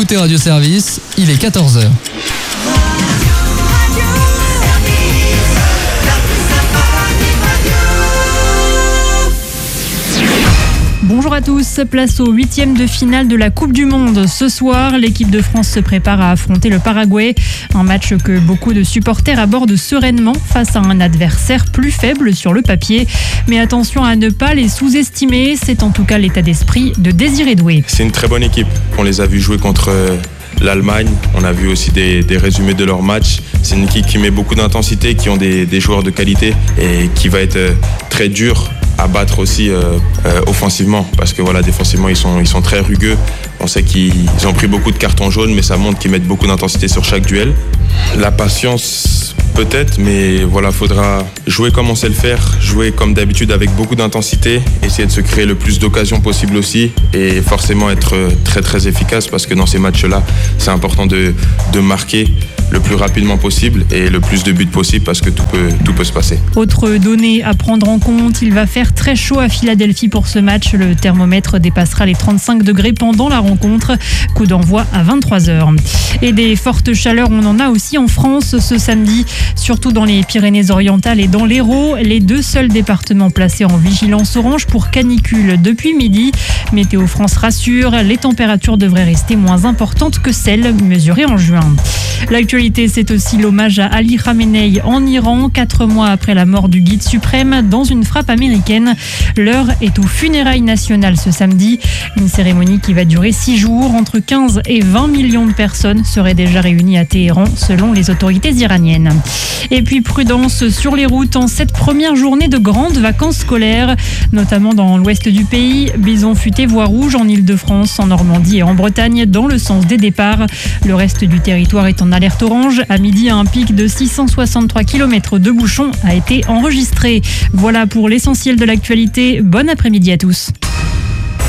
écoutez Radio Service, il est 14h. Bonjour à tous, place au 8e de finale de la Coupe du Monde. Ce soir, l'équipe de France se prépare à affronter le Paraguay. Un match que beaucoup de supporters abordent sereinement face à un adversaire plus faible sur le papier. Mais attention à ne pas les sous-estimer, c'est en tout cas l'état d'esprit de Désiré Doué. C'est une très bonne équipe. On les a vus jouer contre l'Allemagne. On a vu aussi des résumés de leur match. C'est une équipe qui met beaucoup d'intensité, qui ont des joueurs de qualité et qui va être très dur à battre aussi offensivement, parce que voilà, défensivement ils sont très rugueux. On sait qu'ils ont pris beaucoup de cartons jaunes, mais ça montre qu'ils mettent beaucoup d'intensité sur chaque duel. La patience peut-être, mais voilà, faudra jouer comme on sait le faire, jouer comme d'habitude avec beaucoup d'intensité, essayer de se créer le plus d'occasions possible aussi, et forcément être très très efficace, parce que dans ces matchs-là, c'est important de marquer le plus rapidement possible et le plus de buts possible, parce que tout peut se passer. Autre donnée à prendre en compte, il va faire très chaud à Philadelphie pour ce match. Le thermomètre dépassera les 35 degrés pendant la rencontre. Coup d'envoi à 23h. Et des fortes chaleurs, on en a aussi en France ce samedi, surtout dans les Pyrénées-Orientales et dans l'Hérault, les deux seuls départements placés en vigilance orange pour canicule depuis midi. Météo France rassure, les températures devraient rester moins importantes que celles mesurées en juin. L'actualité, c'est aussi l'hommage à Ali Khamenei en Iran, 4 mois après la mort du guide suprême dans une frappe américaine. L'heure est aux funérailles nationales ce samedi. Une cérémonie qui va durer 6 jours. Entre 15 et 20 millions de personnes seraient déjà réunies à Téhéran, selon les autorités iraniennes. Et puis prudence sur les routes en cette première journée de grandes vacances scolaires, notamment dans l'ouest du pays. Bison futé voie rouge en Ile-de-France, en Normandie et en Bretagne, dans le sens des départs. Le reste du territoire est en alerte orange. À midi, un pic de 663 km de bouchons a été enregistré. Voilà pour l'essentiel de l'actualité. Bon après-midi à tous.